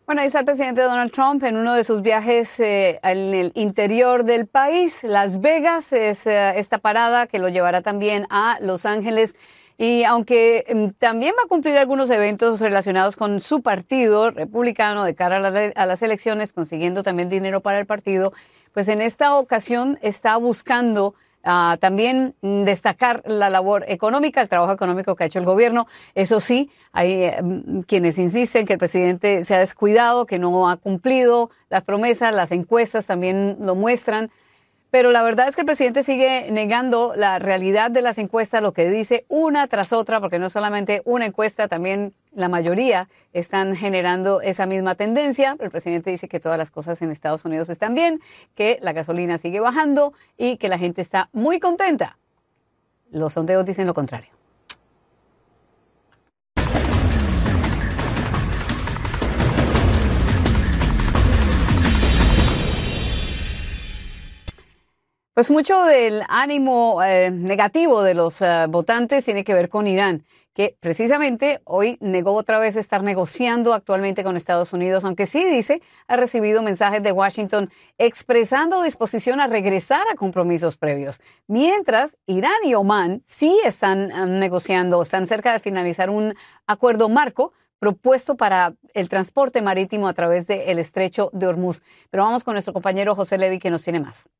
Bueno, ahí está el presidente Donald Trump en uno de sus viajes en el interior del país. Las Vegas es esta parada que lo llevará también a Los Ángeles. Y aunque también va a cumplir algunos eventos relacionados con su partido republicano de cara a las elecciones, consiguiendo también dinero para el partido, pues en esta ocasión está buscando también destacar la labor económica, el trabajo económico que ha hecho el gobierno. Eso sí, hay quienes insisten que el presidente se ha descuidado, que no ha cumplido las promesas, las encuestas también lo muestran. Pero la verdad es que el presidente sigue negando la realidad de las encuestas, lo que dice una tras otra, porque no es solamente una encuesta, también la mayoría están generando esa misma tendencia. El presidente dice que todas las cosas en Estados Unidos están bien, que la gasolina sigue bajando y que la gente está muy contenta. Los sondeos dicen lo contrario. Pues mucho del ánimo negativo de los votantes tiene que ver con Irán, que precisamente hoy negó otra vez estar negociando actualmente con Estados Unidos, aunque sí dice ha recibido mensajes de Washington expresando disposición a regresar a compromisos previos. Mientras, Irán y Omán sí están negociando, están cerca de finalizar un acuerdo marco propuesto para el transporte marítimo a través del estrecho de Hormuz. Pero vamos con nuestro compañero José Levi, que nos tiene más.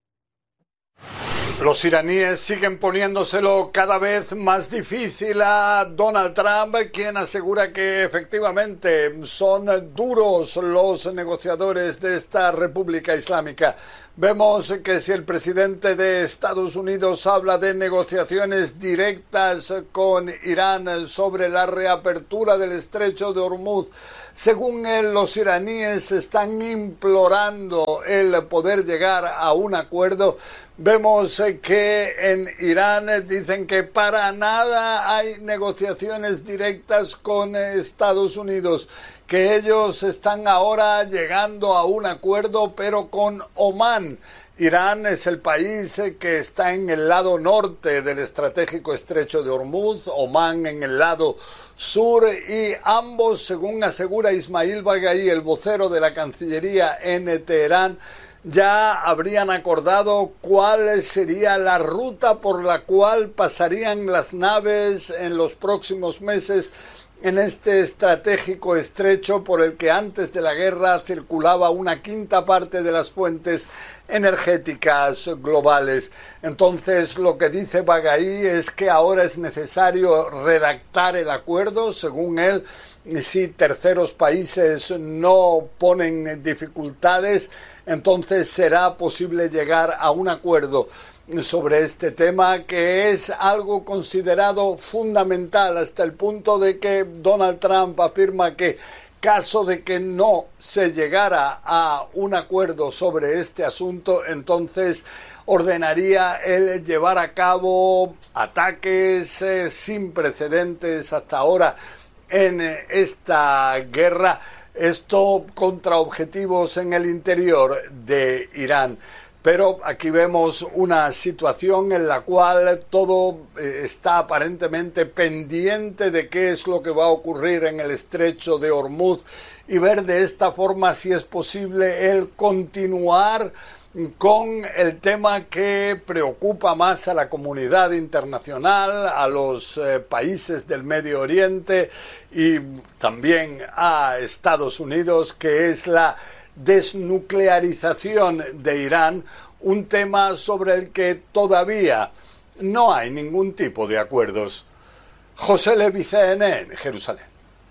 Los iraníes siguen poniéndoselo cada vez más difícil a Donald Trump, quien asegura que efectivamente son duros los negociadores de esta República Islámica. Vemos que si el presidente de Estados Unidos habla de negociaciones directas con Irán sobre la reapertura del estrecho de Hormuz, según él, los iraníes están implorando el poder llegar a un acuerdo. Vemos que en Irán dicen que para nada hay negociaciones directas con Estados Unidos, que ellos están ahora llegando a un acuerdo, pero con Omán. Irán es el país que está en el lado norte del estratégico estrecho de Hormuz, Omán en el lado sur, y ambos, según asegura Ismail Bagaí, el vocero de la Cancillería en Teherán, ya habrían acordado cuál sería la ruta por la cual pasarían las naves en los próximos meses en este estratégico estrecho por el que antes de la guerra circulaba una quinta parte de las fuentes energéticas globales. Entonces, lo que dice Bagaí es que ahora es necesario redactar el acuerdo, según él, si terceros países no ponen dificultades, entonces será posible llegar a un acuerdo sobre este tema, que es algo considerado fundamental hasta el punto de que Donald Trump afirma que caso de que no se llegara a un acuerdo sobre este asunto, entonces ordenaría el llevar a cabo ataques sin precedentes hasta ahora en esta guerra, esto contra objetivos en el interior de Irán. Pero aquí vemos una situación en la cual todo está aparentemente pendiente de qué es lo que va a ocurrir en el estrecho de Hormuz y ver de esta forma si es posible el continuar con el tema que preocupa más a la comunidad internacional, a los países del Medio Oriente y también a Estados Unidos, que es la desnuclearización de Irán, un tema sobre el que todavía no hay ningún tipo de acuerdos. José Levi, CNN, Jerusalén.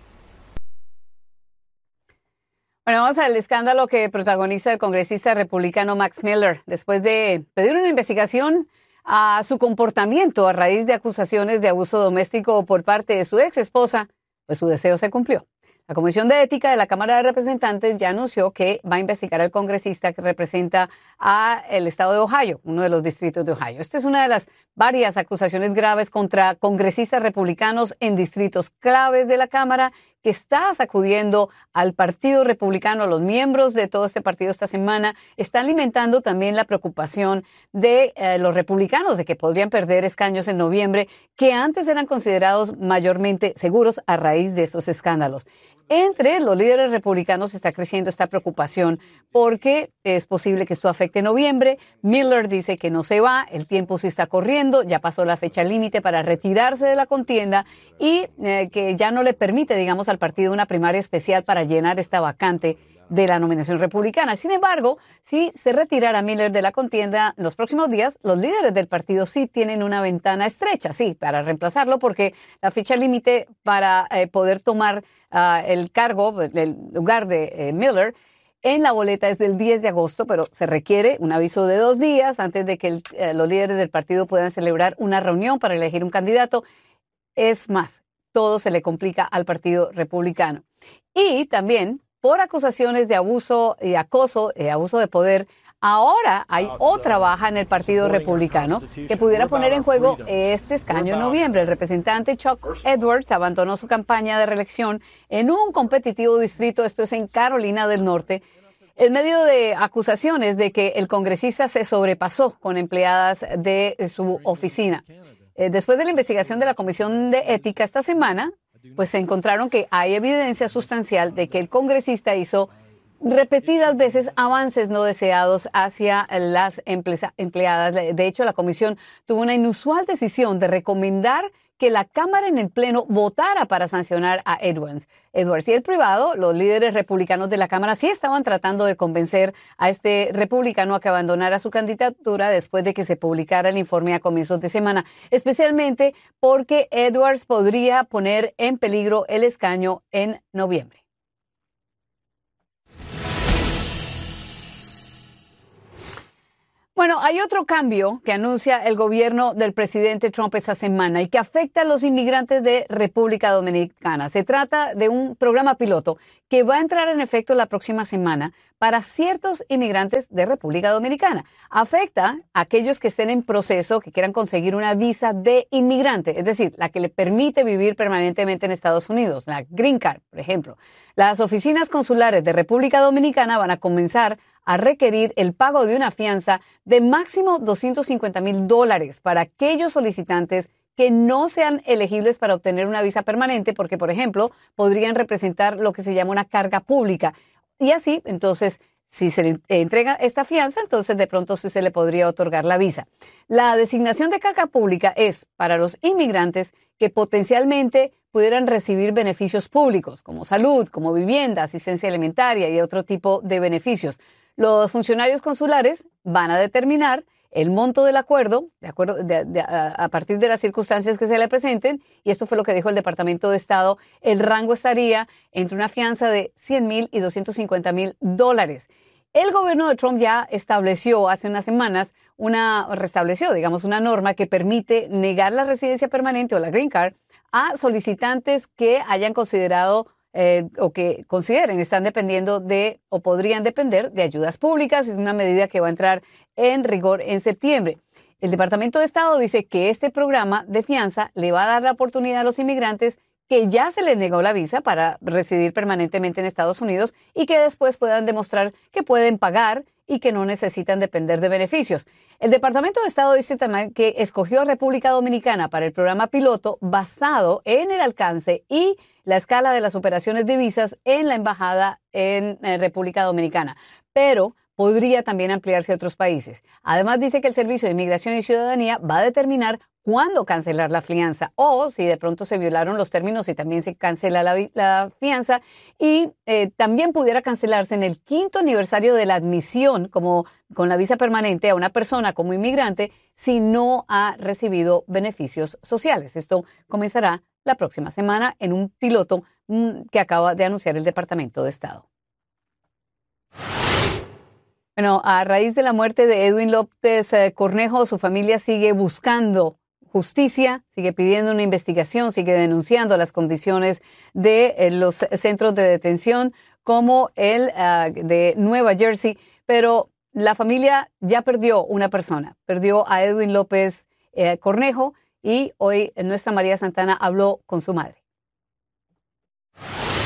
Bueno, vamos al escándalo que protagoniza el congresista republicano Max Miller después de pedir una investigación a su comportamiento a raíz de acusaciones de abuso doméstico por parte de su ex esposa. Pues su deseo se cumplió. La Comisión de Ética de la Cámara de Representantes ya anunció que va a investigar al congresista que representa a el estado de Ohio, uno de los distritos de Ohio. Esta es una de las varias acusaciones graves contra congresistas republicanos en distritos claves de la Cámara que está sacudiendo al Partido Republicano. Los miembros de todo este partido esta semana están alimentando también la preocupación de los republicanos de que podrían perder escaños en noviembre, que antes eran considerados mayormente seguros a raíz de estos escándalos. Entre los líderes republicanos está creciendo esta preocupación porque es posible que esto afecte noviembre. Miller dice que no se va, el tiempo sí está corriendo, ya pasó la fecha límite para retirarse de la contienda y que ya no le permite, digamos, al partido una primaria especial para llenar esta vacante de la nominación republicana. Sin embargo, si se retirara Miller de la contienda en los próximos días, los líderes del partido sí tienen una ventana estrecha, sí, para reemplazarlo, porque la fecha límite para poder tomar el cargo, el lugar de Miller en la boleta es del 10 de agosto, pero se requiere un aviso de 2 días antes de que los líderes del partido puedan celebrar una reunión para elegir un candidato. Es más, todo se le complica al Partido Republicano. Y también, por acusaciones de abuso y acoso, abuso de poder, ahora hay otra baja en el Partido Republicano que pudiera poner en juego este escaño en noviembre. El representante Chuck Edwards abandonó su campaña de reelección en un competitivo distrito, esto es en Carolina del Norte, en medio de acusaciones de que el congresista se sobrepasó con empleadas de su oficina. Después de la investigación de la Comisión de Ética esta semana, pues se encontraron que hay evidencia sustancial de que el congresista hizo repetidas veces avances no deseados hacia las empleadas. De hecho, la comisión tuvo una inusual decisión de recomendar que la Cámara en el Pleno votara para sancionar a Edwards. Y el privado, los líderes republicanos de la Cámara sí estaban tratando de convencer a este republicano a que abandonara su candidatura después de que se publicara el informe a comienzos de semana, especialmente porque Edwards podría poner en peligro el escaño en noviembre. Bueno, hay otro cambio que anuncia el gobierno del presidente Trump esta semana y que afecta a los inmigrantes de República Dominicana. Se trata de un programa piloto que va a entrar en efecto la próxima semana para ciertos inmigrantes de República Dominicana. Afecta a aquellos que estén en proceso, que quieran conseguir una visa de inmigrante, es decir, la que le permite vivir permanentemente en Estados Unidos, la Green Card, por ejemplo. Las oficinas consulares de República Dominicana van a comenzar a requerir el pago de una fianza de máximo $250,000 para aquellos solicitantes que no sean elegibles para obtener una visa permanente porque, por ejemplo, podrían representar lo que se llama una carga pública. Y así, entonces, si se le entrega esta fianza, entonces de pronto sí se le podría otorgar la visa. La designación de carga pública es para los inmigrantes que potencialmente pudieran recibir beneficios públicos como salud, como vivienda, asistencia alimentaria y otro tipo de beneficios. Los funcionarios consulares van a determinar el monto del acuerdo, a partir de las circunstancias que se le presenten, y esto fue lo que dijo el Departamento de Estado. El rango estaría entre una fianza de $100,000 y $250,000. El gobierno de Trump ya estableció hace unas semanas restableció una norma que permite negar la residencia permanente o la Green Card a solicitantes que hayan considerado o que consideren están dependiendo de o podrían depender de ayudas públicas. Es una medida que va a entrar en rigor en septiembre. El Departamento de Estado dice que este programa de fianza le va a dar la oportunidad a los inmigrantes que ya se les negó la visa para residir permanentemente en Estados Unidos y que después puedan demostrar que pueden pagar y que no necesitan depender de beneficios. El Departamento de Estado dice también que escogió a República Dominicana para el programa piloto basado en el alcance y la escala de las operaciones de visas en la embajada en República Dominicana, pero podría también ampliarse a otros países. Además, dice que el Servicio de Inmigración y Ciudadanía va a determinar cuándo cancelar la fianza o si de pronto se violaron los términos y también se cancela la fianza y también pudiera cancelarse en el 5º aniversario de la admisión como con la visa permanente a una persona como inmigrante si no ha recibido beneficios sociales. Esto comenzará la próxima semana en un piloto que acaba de anunciar el Departamento de Estado. Bueno, a raíz de la muerte de Edwin López Cornejo, su familia sigue buscando justicia, sigue pidiendo una investigación, sigue denunciando las condiciones de los centros de detención como el de Nueva Jersey, pero la familia ya perdió una persona, perdió a Edwin López Cornejo y hoy nuestra María Santana habló con su madre.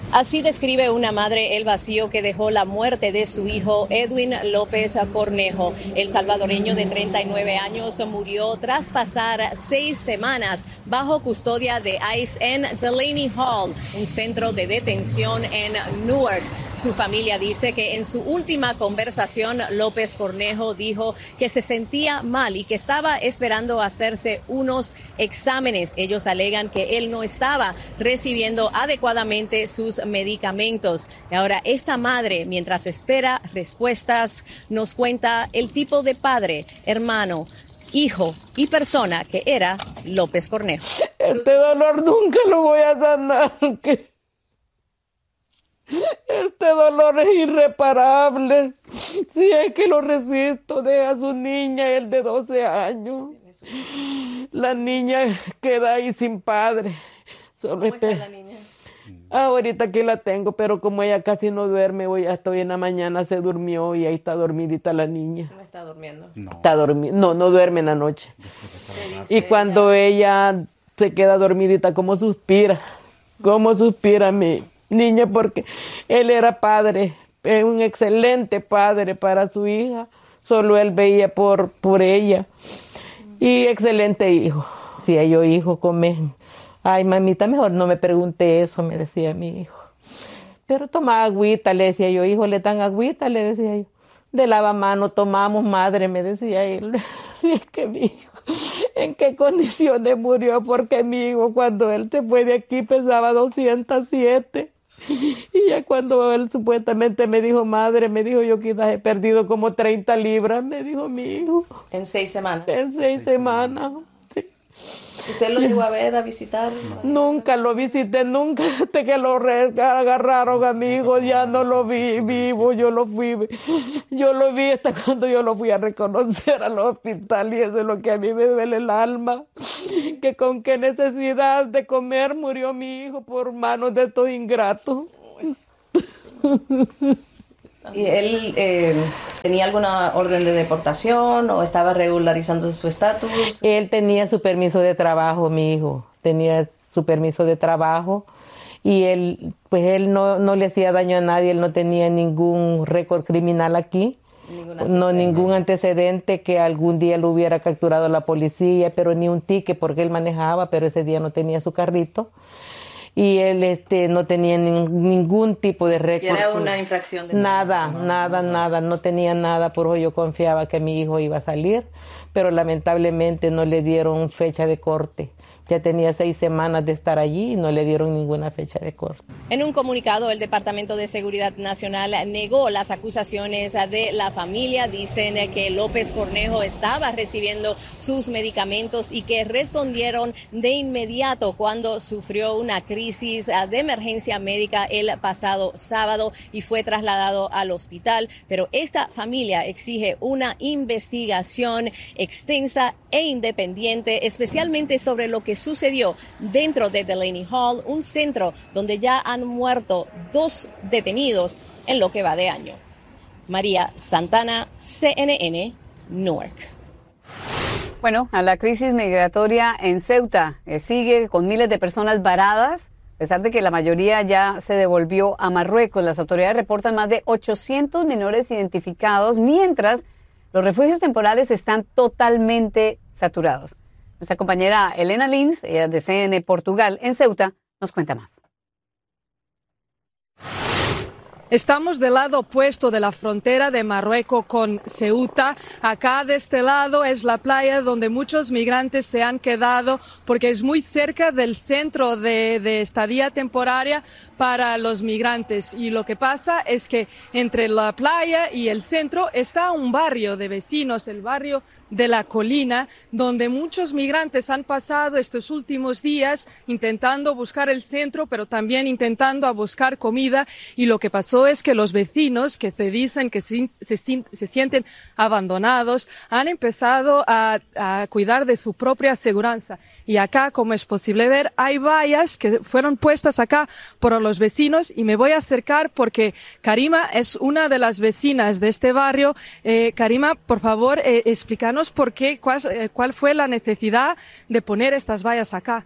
Así describe una madre el vacío que dejó la muerte de su hijo Edwin López Cornejo. El salvadoreño de 39 años murió tras pasar 6 semanas bajo custodia de ICE en Delaney Hall, un centro de detención en Newark. Su familia dice que en su última conversación López Cornejo dijo que se sentía mal y que estaba esperando hacerse unos exámenes. Ellos alegan que él no estaba recibiendo adecuadamente sus medicamentos. Y ahora esta madre, mientras espera respuestas, nos cuenta el tipo de padre, hermano, hijo y persona que era López Cornejo. Este dolor nunca lo voy a sanar. Este dolor es irreparable. Si es que lo resisto, deja a su niña, el de 12 años. La niña queda ahí sin padre. Solo ¿Cómo está la niña? Ahorita aquí la tengo, pero como ella casi no duerme, hoy hasta hoy en la mañana se durmió y ahí está dormidita la niña. ¿No está durmiendo? No. Está no duerme en la noche. Y cuando ella se queda dormidita, como suspira mi niña, porque él era padre, un excelente padre para su hija, solo él veía por ella, y excelente hijo. Si yo hijo come, ay mamita, mejor no me pregunte eso, me decía mi hijo. Pero toma agüita, le decía yo, hijo, le dan agüita, le decía yo. De lavamano tomamos, madre, me decía él. Y es que mi hijo, ¿en qué condiciones murió? Porque mi hijo, cuando él se fue de aquí, pesaba 207. Y ya cuando él supuestamente me dijo, madre, me dijo, yo quizás he perdido como 30 libras, me dijo mi hijo. ¿En 6 semanas? En 6 semanas, sí. ¿Usted lo llegó a ver, a visitar? Nunca lo visité, nunca, hasta que lo agarraron a mi hijo, ya no lo vi vivo, yo lo vi hasta cuando yo lo fui a reconocer al hospital, y eso es lo que a mí me duele el alma, que con qué necesidad de comer murió mi hijo por manos de estos ingratos. ¿Y él tenía alguna orden de deportación o estaba regularizando su estatus? Él tenía su permiso de trabajo, mi hijo. Tenía su permiso de trabajo y él no le hacía daño a nadie. Él no tenía ningún récord criminal aquí. Ningún antecedente que algún día lo hubiera capturado la policía, pero ni un ticket porque él manejaba, pero ese día no tenía su carrito. Y él no tenía ningún tipo de récord. ¿Era una infracción de nada, no tenía nada, por eso yo confiaba que mi hijo iba a salir, pero lamentablemente no le dieron fecha de corte. Ya tenía 6 semanas de estar allí y no le dieron ninguna fecha de corte. En un comunicado, el Departamento de Seguridad Nacional negó las acusaciones de la familia. Dicen que López Cornejo estaba recibiendo sus medicamentos y que respondieron de inmediato cuando sufrió una crisis de emergencia médica el pasado sábado y fue trasladado al hospital. Pero esta familia exige una investigación extensa e independiente, especialmente sobre lo que sucedió dentro de Delaney Hall, un centro donde ya han muerto 2 detenidos en lo que va de año. María Santana, CNN, Newark. Bueno, a la crisis migratoria en Ceuta sigue con miles de personas varadas, a pesar de que la mayoría ya se devolvió a Marruecos. Las autoridades reportan más de 800 menores identificados, mientras los refugios temporales están totalmente saturados. Nuestra compañera Elena Lins, ella de CNN Portugal, en Ceuta, nos cuenta más. Estamos del lado opuesto de la frontera de Marruecos con Ceuta. Acá de este lado es la playa donde muchos migrantes se han quedado porque es muy cerca del centro de estadía temporaria para los migrantes. Y lo que pasa es que entre la playa y el centro está un barrio de vecinos, el barrio de La Colina, donde muchos migrantes han pasado estos últimos días intentando buscar el centro, pero también intentando buscar comida. Y lo que pasó es que los vecinos, que te dicen que se sienten abandonados, han empezado a cuidar de su propia seguridad. Y acá, como es posible ver, hay vallas que fueron puestas acá por los vecinos y me voy a acercar porque Karima es una de las vecinas de este barrio. Karima, por favor, explícanos por qué, cuál fue la necesidad de poner estas vallas acá.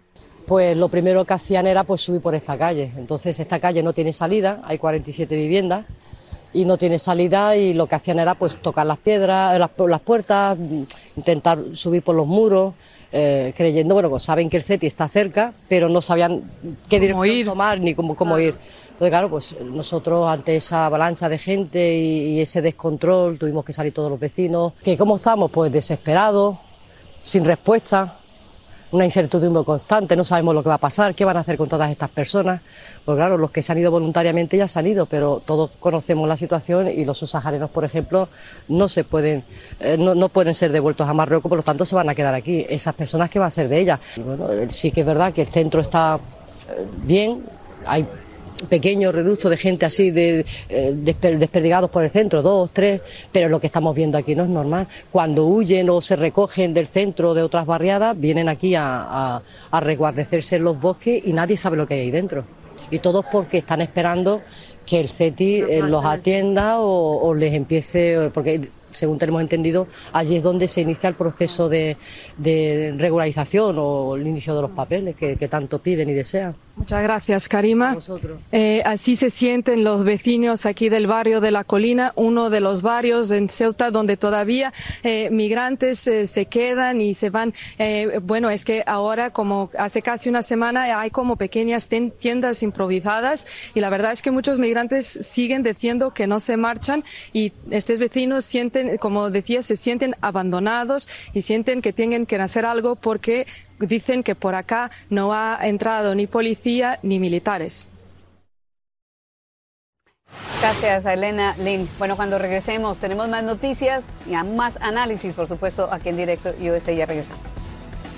pues lo primero que hacían era pues subir por esta calle. Entonces esta calle no tiene salida, hay 47 viviendas y no tiene salida, y lo que hacían era pues tocar las piedras, las puertas, intentar subir por los muros, creyendo, bueno, pues saben que el CETI está cerca, pero no sabían qué dirección tomar ni cómo ir. Entonces, claro, pues nosotros ante esa avalancha de gente y ese descontrol tuvimos que salir todos los vecinos. ¿Que cómo estamos? Pues desesperados, sin respuesta, una incertidumbre constante, no sabemos lo que va a pasar, qué van a hacer con todas estas personas. Pues claro, los que se han ido voluntariamente ya se han ido, pero todos conocemos la situación y los subsaharianos, por ejemplo, no pueden ser devueltos a Marruecos, por lo tanto se van a quedar aquí. Esas personas, ¿qué va a ser de ellas? Y bueno, sí que es verdad que el centro está bien, hay pequeños reductos de gente así desperdigados por el centro, 2, 3, pero lo que estamos viendo aquí no es normal. Cuando huyen o se recogen del centro de otras barriadas, vienen aquí a resguardecerse en los bosques y nadie sabe lo que hay ahí dentro. Y todos porque están esperando que el CETI los atienda o les empiece, porque según tenemos entendido, allí es donde se inicia el proceso de regularización o el inicio de los papeles que tanto piden y desean. Muchas gracias, Karima. Así se sienten los vecinos aquí del barrio de La Colina, uno de los barrios en Ceuta donde todavía migrantes se quedan y se van. Bueno, es que ahora, como hace casi una semana, hay como pequeñas tiendas improvisadas y la verdad es que muchos migrantes siguen diciendo que no se marchan y estos vecinos sienten, como decía, se sienten abandonados y sienten que tienen que hacer algo porque dicen que por acá no ha entrado ni policía ni militares. Gracias a Elena Lin. Bueno, cuando regresemos tenemos más noticias y más análisis, por supuesto, aquí en Directo USA. Ya regresamos.